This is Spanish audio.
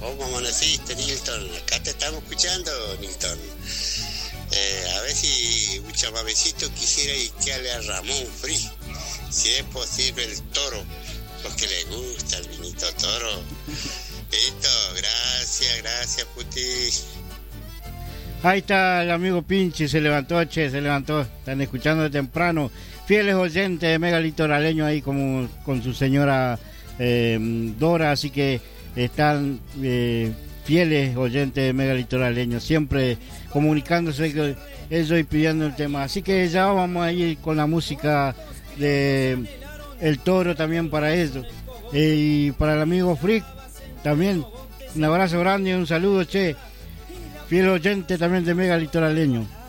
¿Cómo amaneciste, Nilton? Acá te estamos escuchando, Nilton. A ver si un chamamecito quisiera dedicarle a Ramón Fri, si es posible el Toro, porque le gusta el vinito Toro. Listo, gracias, Puti. Ahí está el amigo Pinchi, se levantó, están escuchando de temprano. Fieles oyentes de Mega Litoraleño ahí como con su señora Dora, así que están fieles oyentes de Mega Litoraleño, siempre comunicándose con ellos y pidiendo el tema. Así que ya vamos a ir con la música de El Toro también para ellos. Y para el amigo Frick también, un abrazo grande y un saludo, che. Fiel oyente también de Mega Litoraleño.